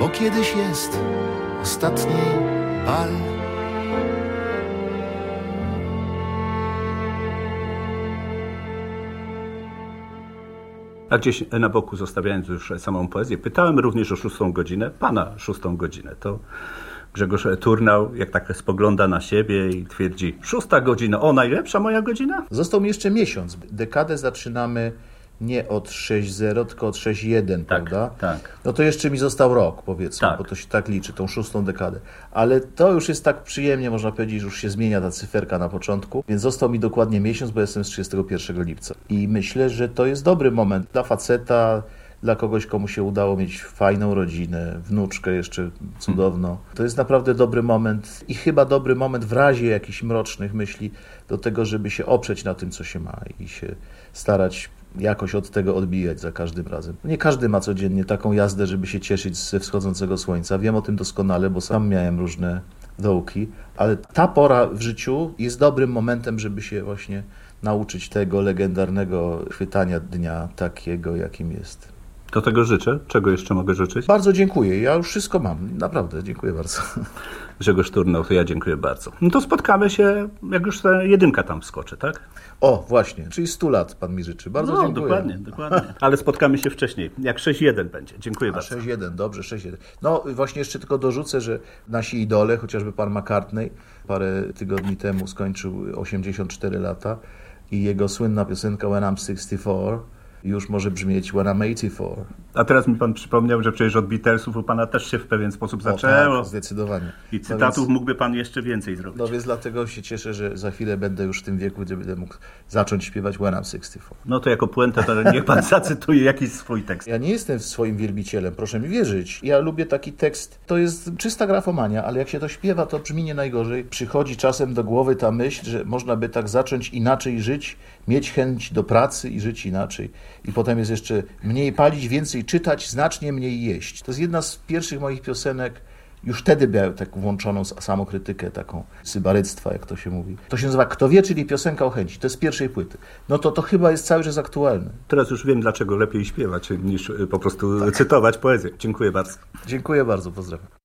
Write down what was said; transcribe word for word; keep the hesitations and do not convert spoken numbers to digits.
bo kiedyś jest ostatni bal. A gdzieś na boku, zostawiając już samą poezję, pytałem również o szóstą godzinę, pana szóstą godzinę. To Grzegorz Turnał, jak tak spogląda na siebie i twierdzi, szósta godzina, o, najlepsza moja godzina? Został mi jeszcze miesiąc. Dekadę zaczynamy nie od sześć zero, tylko od sześć jeden, tak, prawda? Tak. No to jeszcze mi został rok, powiedzmy, tak. bo to się tak liczy, tą szóstą dekadę. Ale to już jest tak przyjemnie, można powiedzieć, że już się zmienia ta cyferka na początku, więc został mi dokładnie miesiąc, bo jestem z trzydziestego pierwszego lipca. I myślę, że to jest dobry moment dla faceta, dla kogoś, komu się udało mieć fajną rodzinę, wnuczkę jeszcze cudowną. To jest naprawdę dobry moment i chyba dobry moment w razie jakichś mrocznych myśli do tego, żeby się oprzeć na tym, co się ma i się starać jakoś od tego odbijać za każdym razem. Nie każdy ma codziennie taką jazdę, żeby się cieszyć ze wschodzącego słońca. Wiem o tym doskonale, bo sam miałem różne dołki, ale ta pora w życiu jest dobrym momentem, żeby się właśnie nauczyć tego legendarnego chwytania dnia takiego, jakim jest. Do tego życzę. Czego jeszcze mogę życzyć? Bardzo dziękuję. Ja już wszystko mam. Naprawdę. Dziękuję bardzo. Grzegorz Turnał, to ja dziękuję bardzo. No to spotkamy się, jak już ta jedynka tam wskoczy, tak? O, właśnie. Czyli stu lat pan mi życzy. Bardzo no, dziękuję. dokładnie, dokładnie. Ale spotkamy się wcześniej. Jak sześć jeden będzie. Dziękuję A, bardzo. sześć jeden, dobrze, sześć jeden. No właśnie jeszcze tylko dorzucę, że nasi idole, chociażby pan McCartney, parę tygodni temu skończył osiemdziesiąt cztery lata i jego słynna piosenka When I'm sixty-four już może brzmieć When I'm eighty-four. A teraz mi pan przypomniał, że przecież od Beatlesów u pana też się w pewien sposób zaczęło. O, tak, zdecydowanie. I cytatów no więc, mógłby pan jeszcze więcej zrobić. No więc dlatego się cieszę, że za chwilę będę już w tym wieku, gdzie będę mógł zacząć śpiewać When I'm sixty-four. No to jako puentę, to niech pan zacytuje jakiś swój tekst. Ja nie jestem swoim wielbicielem, proszę mi wierzyć. Ja lubię taki tekst, to jest czysta grafomania, ale jak się to śpiewa, to brzmi nie najgorzej. Przychodzi czasem do głowy ta myśl, że można by tak zacząć inaczej żyć, mieć chęć do pracy i żyć inaczej. I potem jest jeszcze mniej palić, więcej czytać, znacznie mniej jeść. To jest jedna z pierwszych moich piosenek. Już wtedy miałem tak włączoną samokrytykę, taką sybaryctwa, jak to się mówi. To się nazywa Kto wie, czyli piosenka o chęci. To jest z pierwszej płyty. No to to chyba jest cały czas aktualne. Teraz już wiem, dlaczego lepiej śpiewać, niż po prostu tak cytować poezję. Dziękuję bardzo. Dziękuję bardzo, pozdrawiam.